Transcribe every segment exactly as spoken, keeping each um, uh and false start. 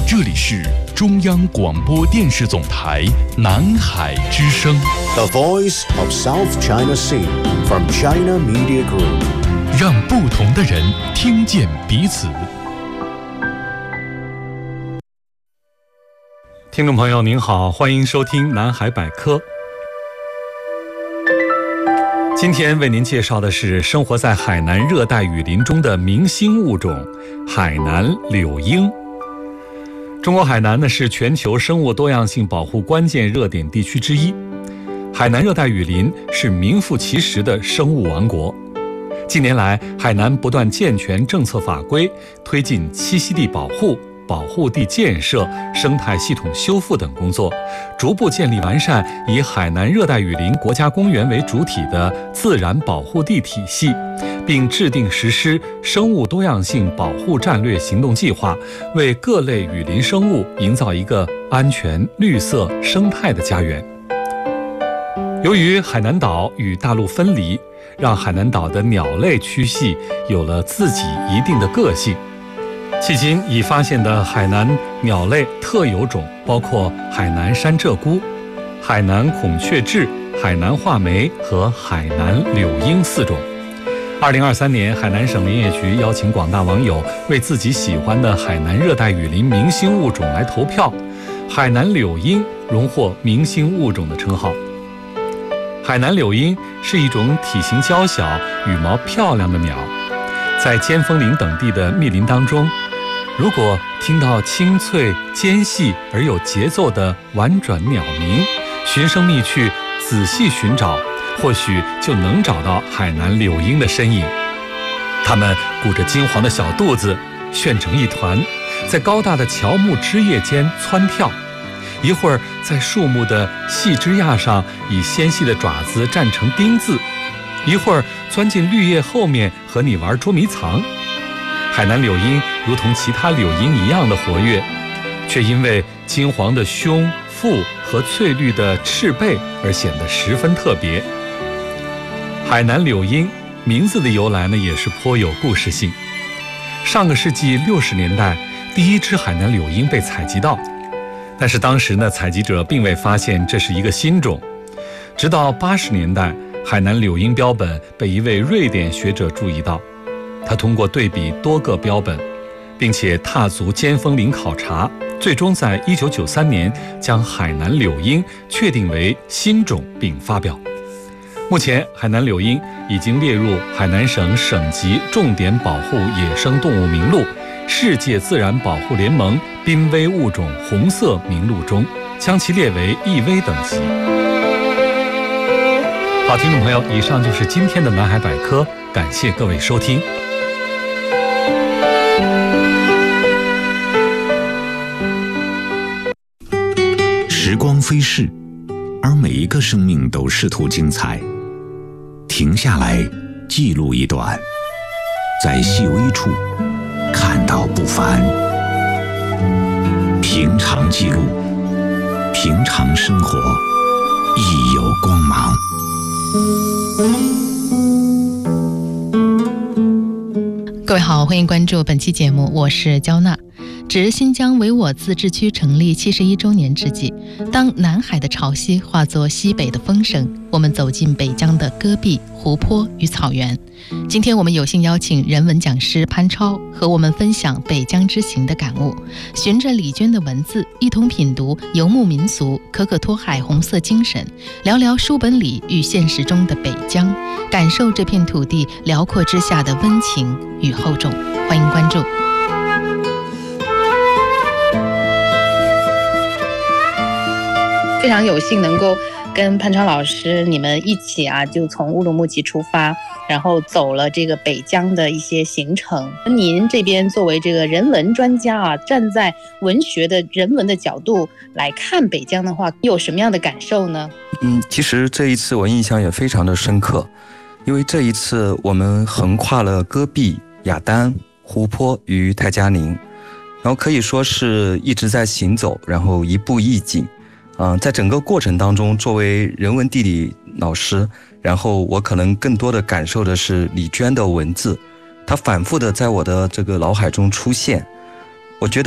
这里是中央广播电视总台南海之声 The Voice of South China Sea from China Media Group， 让不同的人听见彼此。 听众朋友您好，欢迎收听南海百科。今天为您介绍的是生活在海南热带雨林中的明星物种海南柳莺。中国海南呢是全球生物多样性保护关键热点地区之一，海南热带雨林是名副其实的生物王国。近年来，海南不断健全政策法规，推进栖息地保护、保护地建设、生态系统修复等工作，逐步建立完善以海南热带雨林国家公园为主体的自然保护地体系，并制定实施生物多样性保护战略行动计划，为各类雨林生物营造一个安全、绿色、生态的家园。由于海南岛与大陆分离，让海南岛的鸟类区系有了自己一定的个性。迄今已发现的海南鸟类特有种包括海南山鹧鸪、海南孔雀雉、海南画眉和海南柳莺四种。二零二三年，海南省林业局邀请广大网友为自己喜欢的海南热带雨林明星物种来投票，海南柳莺荣获明星物种的称号。海南柳莺是一种体型娇小、羽毛漂亮的鸟，在尖峰林等地的密林当中，如果听到清脆、尖细而有节奏的婉转鸟鸣，循声觅去，仔细寻找，或许就能找到海南柳莺的身影。它们鼓着金黄的小肚子，旋成一团，在高大的乔木枝叶间蹿跳，一会儿在树木的细枝桠上以纤细的爪子站成丁字，一会儿钻进绿叶后面和你玩捉迷藏。海南柳莺如同其他柳莺一样的活跃，却因为金黄的胸、腹和翠绿的翅背而显得十分特别。海南柳莺名字的由来呢，也是颇有故事性。上个世纪六十年代，第一只海南柳莺被采集到，但是当时呢，采集者并未发现这是一个新种。直到八十年代，海南柳莺标本被一位瑞典学者注意到，他通过对比多个标本，并且踏足尖峰林考察，最终在一九九三年将海南柳莺确定为新种并发表。目前，海南柳莺已经列入海南省省级重点保护野生动物名录、世界自然保护联盟濒危物种红色名录中，将其列为易危等级。好，听众朋友，以上就是今天的南海百科，感谢各位收听。 时光飞逝，而每一个生命都试图精彩。停下来，记录一段，在细微处看到不凡。平常记录，平常生活，亦有光芒。 各位好，欢迎关注本期节目，我是焦娜。值新疆维吾尔自治区成立七十一周年之际，当南海的潮汐化作西北的风声，我们走进北疆的戈壁、湖泊与草原。今天我们有幸邀请人文讲师潘超和我们分享北疆之行的感悟，循着李娟的文字，一同品读游牧民俗、可可托海红色精神，聊聊书本里与现实中的北疆，感受这片土地辽阔之下的温情与厚重。欢迎关注。非常有幸能够跟潘超老师你们一起啊，就从乌鲁木齐出发，然后走了这个北疆的一些行程。您这边作为这个人文专家啊，站在文学的人文的角度来看北疆的话，有什么样的感受呢？ 嗯，其实这一次我印象也非常的深刻，因为这一次我们横跨了戈壁、雅丹、湖泊与泰加宁，然后可以说是一直在行走，然后一步一景。嗯、呃，在整个过程当中，作为人文地理老师，然后我可能更多的感受的是李娟的文字，它反复的在我的这个脑海中出现。我觉得它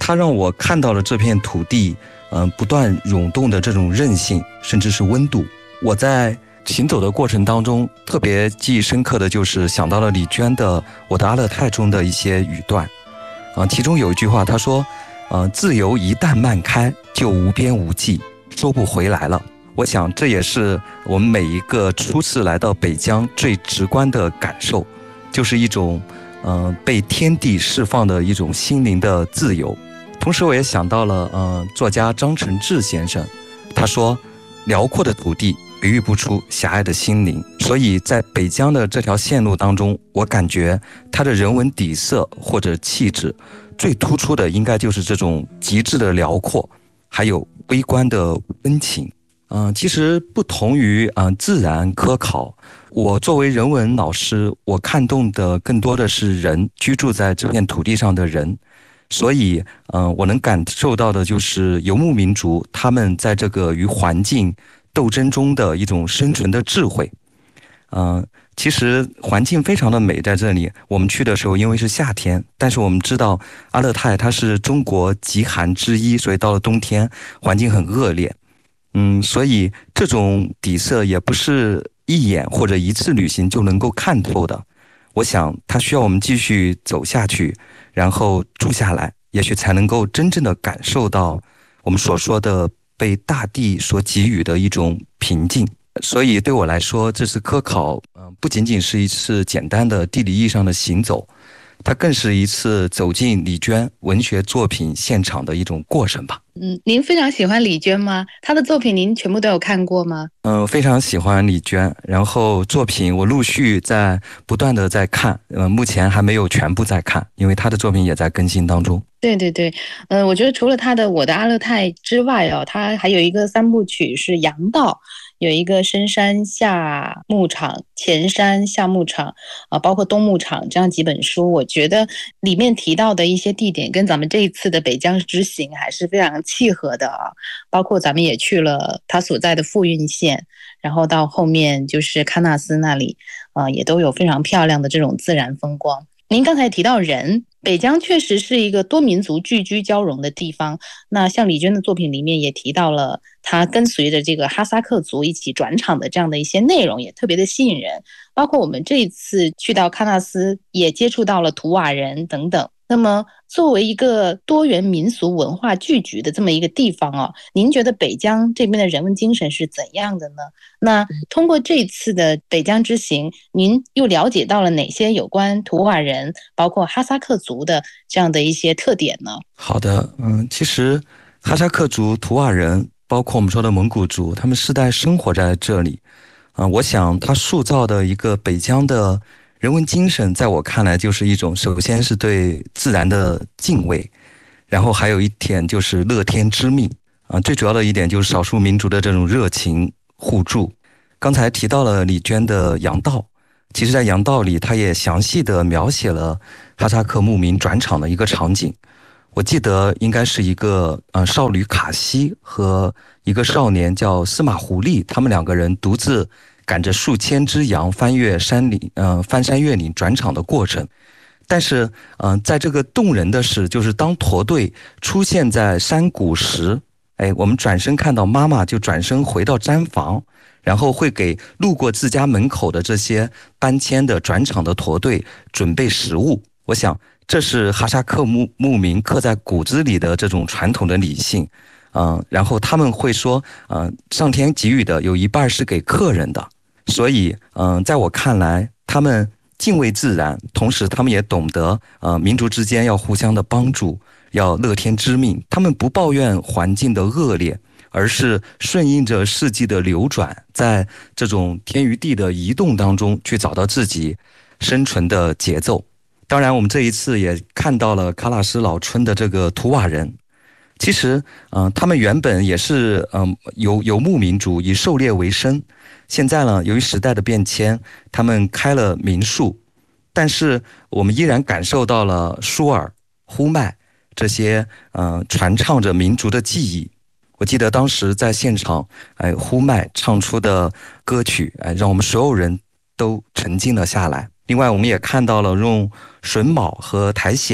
它让我看到了这片土地，嗯、呃，不断涌动的这种韧性，甚至是温度。我在行走的过程当中，特别记忆深刻的就是想到了李娟的《我的阿勒泰》中的一些语段，啊、呃，其中有一句话，她说，呃，自由一旦漫开，就无边无际，收不回来了。我想这也是我们每一个初次来到北疆最直观的感受，就是一种，呃，被天地释放的一种心灵的自由。同时，我也想到了，呃，作家张承志先生，他说，辽阔的土地比喻不出狭隘的心灵，所以在北疆的这条线路当中，我感觉它的人文底色或者气质最突出的应该就是这种极致的辽阔，还有微观的温情。嗯、呃，其实不同于嗯、呃、自然科考，我作为人文老师，我看重的更多的是人，居住在这片土地上的人。所以，嗯、呃，我能感受到的就是游牧民族他们在这个与环境斗争中的一种生存的智慧。嗯、呃，其实环境非常的美，在这里我们去的时候因为是夏天，但是我们知道阿勒泰它是中国极寒之一，所以到了冬天环境很恶劣。嗯，所以这种底色也不是一眼或者一次旅行就能够看透的。我想它需要我们继续走下去，然后住下来，也许才能够真正的感受到我们所说的被大地所给予的一种平静。所以对我来说，这次科考，呃，不仅仅是一次简单的地理意义上的行走，它更是一次走进李娟文学作品现场的一种过程吧。 嗯，您非常喜欢李娟吗？她的作品您全部都有看过吗？ 嗯、呃，非常喜欢李娟，然后作品我陆续在不断的在看，呃，目前还没有全部在看，因为她的作品也在更新当中。 对对对，嗯、呃，我觉得除了她的《我的阿勒泰》之外哦，她还有一个三部曲是《羊道》。有一个深山下牧场、前山下牧场啊，包括东牧场这样几本书，我觉得里面提到的一些地点跟咱们这一次的北疆之行还是非常契合的啊。包括咱们也去了他所在的富蕴县，然后到后面就是喀纳斯那里，啊，也都有非常漂亮的这种自然风光。您刚才提到人，北疆确实是一个多民族聚居交融的地方。那像李娟的作品里面也提到了她跟随着这个哈萨克族一起转场的这样的一些内容，也特别的吸引人。包括我们这一次去到喀纳斯，也接触到了图瓦人等等。那么作为一个多元民俗文化聚集的这么一个地方啊，您觉得北疆这边的人文精神是怎样的呢？那通过这次的北疆之行，您又了解到了哪些有关图瓦人包括哈萨克族的这样的一些特点呢？ 好的，嗯，其实哈萨克族、图瓦人包括我们说的蒙古族，他们世代生活在这里啊、呃，我想他塑造的一个北疆的人文精神，在我看来就是一种，首先是对自然的敬畏，然后还有一点就是乐天知命啊、呃，最主要的一点就是少数民族的这种热情互助。刚才提到了李娟的《羊道》，其实在《羊道》里，他也详细的描写了哈萨克牧民转场的一个场景。我记得应该是一个呃少女卡西和一个少年叫司马胡利，他们两个人独自赶着数千只羊翻越山岭，呃，翻山越岭转场的过程。但是，嗯、呃，在这个动人的是，就是当驼队出现在山谷时，哎，我们转身看到妈妈就转身回到毡房，然后会给路过自家门口的这些搬迁的转场的驼队准备食物。我想，这是哈萨克牧牧民刻在骨子里的这种传统的理性。嗯、呃，然后他们会说，呃，上天给予的有一半是给客人的。所以，嗯、呃，在我看来，他们敬畏自然，同时他们也懂得，呃，民族之间要互相的帮助，要乐天知命。他们不抱怨环境的恶劣，而是顺应着世纪的流转，在这种天与地的移动当中，去找到自己生存的节奏。当然，我们这一次也看到了喀纳斯老村的这个图瓦人。其实，嗯、呃，他们原本也是，嗯、呃，游游牧民族，以狩猎为生。现在呢，由于时代的变迁，他们开了民宿，但是我们依然感受到了舒尔、呼麦这些呃传唱着民族的记忆。我记得当时在现场，哎，呼麦唱出的歌曲，哎，让我们所有人都沉浸了下来。另外，我们也看到了用榫卯和苔藓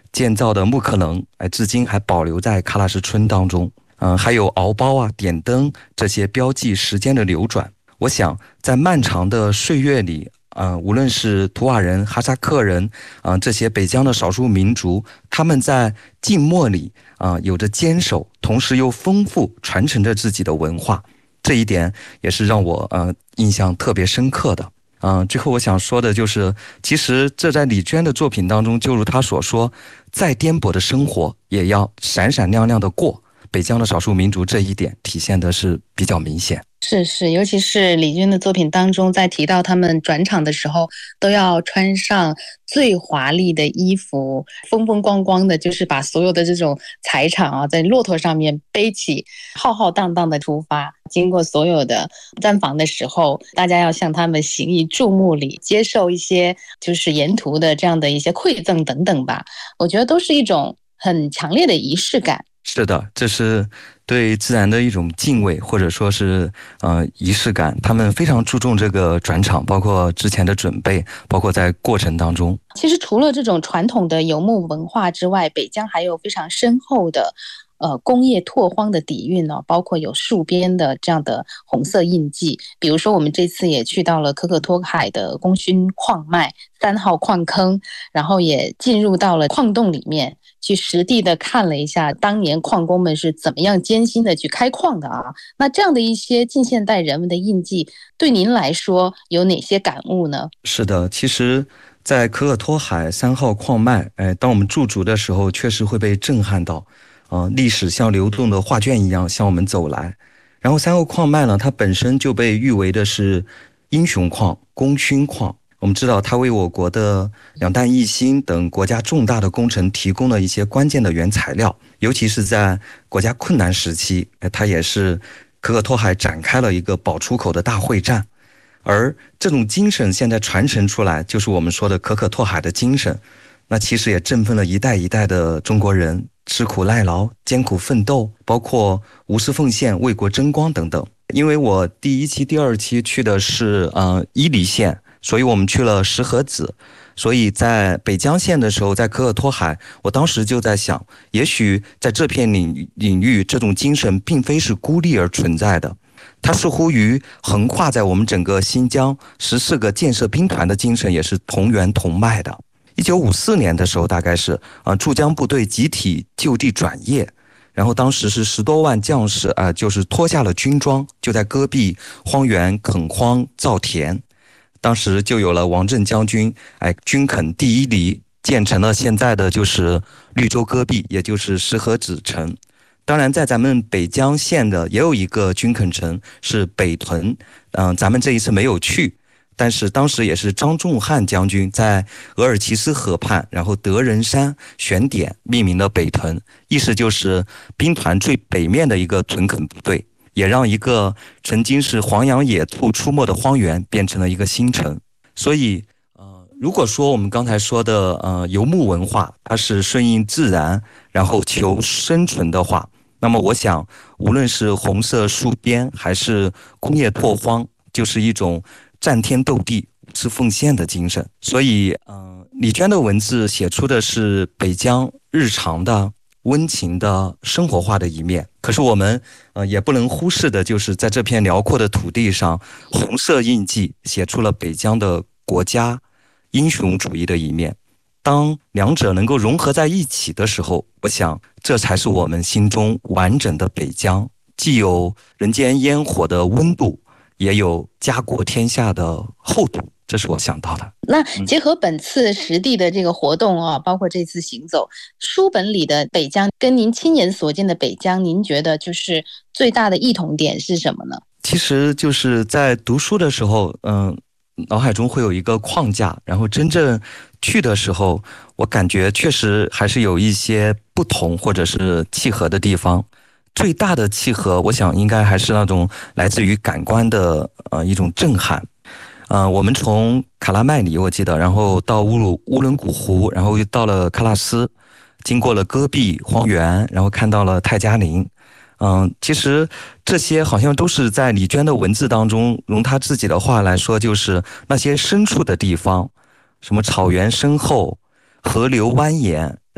建造的木刻棱，哎，至今还保留在喀纳什村当中。嗯、呃，还有敖包啊、点灯这些标记时间的流转。我想，在漫长的岁月里，呃，无论是图瓦人、哈萨克人，啊、呃，这些北疆的少数民族，他们在静默里啊、呃，有着坚守，同时又丰富传承着自己的文化。这一点也是让我呃印象特别深刻的。嗯、呃，最后我想说的就是，其实这在李娟的作品当中，就如她所说，再颠簸的生活也要闪闪亮亮的过。北疆的少数民族这一点体现的是比较明显。 是是，尤其是李娟的作品当中，在提到他们转场的时候，都要穿上最华丽的衣服，风风光光的，就是把所有的这种财产啊，在骆驼上面背起，浩浩荡荡的出发。经过所有的站房的时候，大家要向他们行以注目礼，接受一些就是沿途的这样的一些馈赠等等吧。我觉得都是一种很强烈的仪式感。 是的，这是对自然的一种敬畏，或者说是呃仪式感。他们非常注重这个转场，包括之前的准备，包括在过程当中。 其实除了这种传统的游牧文化之外，北疆还有非常深厚的呃工业拓荒的底蕴哦，包括有戍边的这样的红色印记。比如说我们这次也去到了可可托海的功勋矿脉三号矿坑，然后也进入到了矿洞里面，去实地的看了一下当年矿工们是怎么样艰辛的去开矿的啊。那这样的一些近现代人们的印记，对您来说有哪些感悟呢？ 是的，其实在可可托海三号矿脉，哎，当我们驻足的时候，确实会被震撼到。呃，历史像流动的画卷一样向我们走来。然后三号矿脉呢，它本身就被誉为的是英雄矿、功勋矿。我们知道它为我国的两弹一星等国家重大的工程提供了一些关键的原材料，尤其是在国家困难时期，它也是可可托海展开了一个保出口的大会战。而这种精神现在传承出来，就是我们说的可可托海的精神。那其实也振奋了一代一代的中国人吃苦耐劳、艰苦奋斗，包括无私奉献、为国争光等等。因为我第一期、第二期去的是呃伊犁县，所以我们去了石河子。所以在北疆县的时候，在可可托海，我当时就在想，也许在这片领领域，这种精神并非是孤立而存在的，它似乎与横跨在我们整个新疆十四个建设兵团的精神也是同源同脉的。一九五四年的时候，大概是啊，驻疆部队集体就地转业，然后当时是十多万将士啊、呃，就是脱下了军装，就在戈壁荒原垦荒造田。当时就有了王震将军哎军垦第一犁，建成了现在的就是绿洲戈壁，也就是石河子城。当然，在咱们北疆县的也有一个军垦城是北屯，嗯、呃，咱们这一次没有去。但是当时也是张仲汉将军在额尔齐斯河畔，然后德仁山选点命名了北屯，意思就是兵团最北面的一个屯垦部队，也让一个曾经是黄杨野兔出没的荒原变成了一个新城。所以呃，如果说我们刚才说的呃游牧文化它是顺应自然然后求生存的话，那么我想无论是红色戍边还是工业拓荒，就是一种战天斗地、无私奉献的精神。所以，嗯、呃，李娟的文字写出的是北疆日常的、温情的、生活化的一面。可是我们，呃，也不能忽视的，就是在这片辽阔的土地上，红色印记写出了北疆的国家英雄主义的一面。当两者能够融合在一起的时候，我想这才是我们心中完整的北疆，既有人间烟火的温度，也有家国天下的厚度，这是我想到的。 那结合本次实地的这个活动啊，包括这次行走，书本里的北疆跟您亲眼所见的北疆，您觉得就是最大的异同点是什么呢？ 其实就是在读书的时候，嗯，脑海中会有一个框架，然后真正去的时候，我感觉确实还是有一些不同或者是契合的地方。最大的契合，我想应该还是那种来自于感官的呃一种震撼。呃，我们从卡拉麦里我记得，然后到乌鲁乌伦古湖，然后又到了喀纳斯，经过了戈壁荒原，然后看到了泰加林。嗯、呃，其实这些好像都是在李娟的文字当中，用她自己的话来说，就是那些深处的地方，什么草原深厚，河流蜿蜒。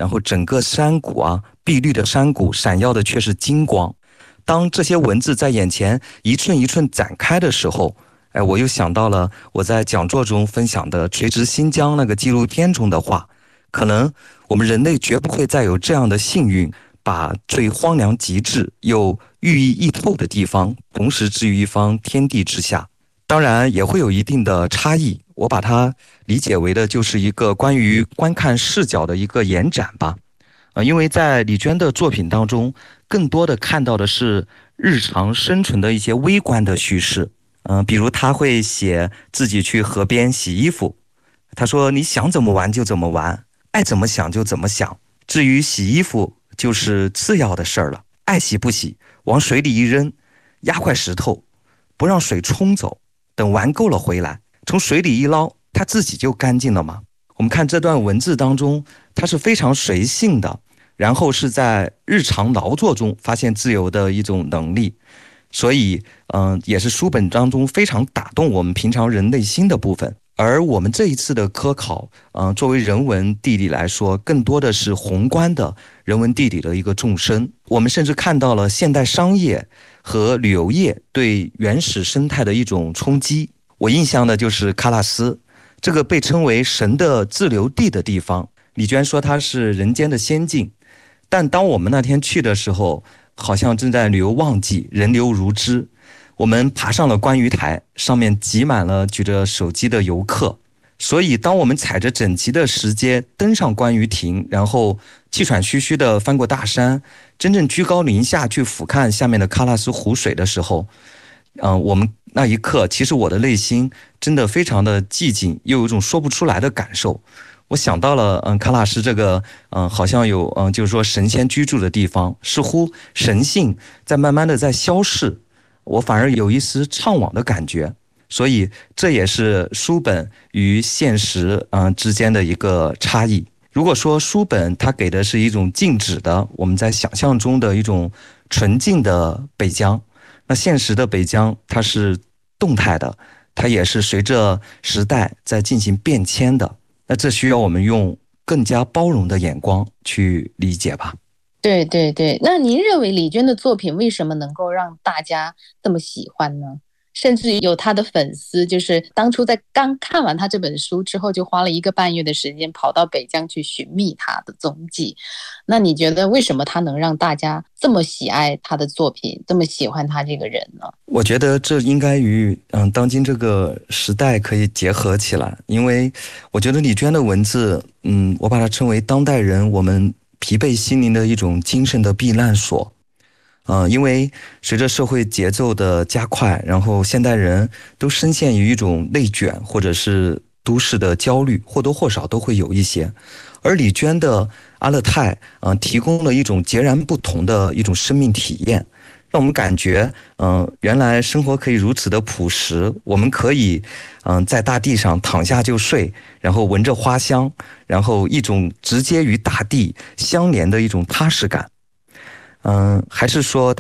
然后整个山谷啊，碧绿的山谷闪耀的却是金光。当这些文字在眼前一寸一寸展开的时候，哎，我又想到了我在讲座中分享的《垂直新疆》那个纪录片中的话，可能我们人类绝不会再有这样的幸运，把最荒凉极致又寓意溢透的地方同时置于一方天地之下。当然也会有一定的差异，我把它理解为的就是一个关于观看视角的一个延展吧。呃，因为在李娟的作品当中，更多的看到的是日常生存的一些微观的叙事。嗯、呃，比如她会写自己去河边洗衣服，她说你想怎么玩就怎么玩，爱怎么想就怎么想，至于洗衣服就是次要的事儿了，爱洗不洗，往水里一扔，压块石头，不让水冲走，等玩够了回来，从水里一捞，它自己就干净了嘛。我们看这段文字当中，它是非常随性的，然后是在日常劳作中发现自由的一种能力，所以嗯、呃，也是书本当中非常打动我们平常人内心的部分。而我们这一次的科考，嗯、呃，作为人文地理来说，更多的是宏观的人文地理的一个纵深。我们甚至看到了现代商业和旅游业对原始生态的一种冲击。我印象的就是喀纳斯，这个被称为神的自留地的地方，李娟说它是人间的仙境，但当我们那天去的时候，好像正在旅游旺季，人流如织。我们爬上了观鱼台，上面挤满了举着手机的游客，所以当我们踩着整齐的石阶登上观鱼亭，然后气喘吁吁地翻过大山，真正居高临下去俯瞰下面的喀纳斯湖水的时候，嗯、呃，我们那一刻，其实我的内心真的非常的寂静，又有一种说不出来的感受。我想到了，嗯，喀纳斯这个，嗯，好像有，嗯，就是说神仙居住的地方，似乎神性在慢慢的在消逝，我反而有一丝怅惘的感觉。所以这也是书本与现实，嗯，之间的一个差异。如果说书本它给的是一种静止的，我们在想象中的一种纯净的北疆，那现实的北疆它是动态的，它也是随着时代在进行变迁的。那这需要我们用更加包容的眼光去理解吧。 对对对，那您认为李娟的作品为什么能够让大家这么喜欢呢？甚至于有她的粉丝，就是当初在刚看完她这本书之后，就花了一个半月的时间跑到北疆去寻觅她的踪迹。那你觉得为什么她能让大家这么喜爱她的作品，这么喜欢她这个人呢？ 我觉得这应该与嗯当今这个时代可以结合起来，因为我觉得李娟的文字，嗯，我把它称为当代人我们疲惫心灵的一种精神的避难所。嗯、呃，因为随着社会节奏的加快，然后现代人都深陷于一种内卷或者是都市的焦虑，或多或少都会有一些。而李娟的阿勒泰，嗯、呃，提供了一种截然不同的一种生命体验，让我们感觉，嗯、呃，原来生活可以如此的朴实，我们可以，嗯、呃，在大地上躺下就睡，然后闻着花香，然后一种直接与大地相连的一种踏实感。嗯，还是说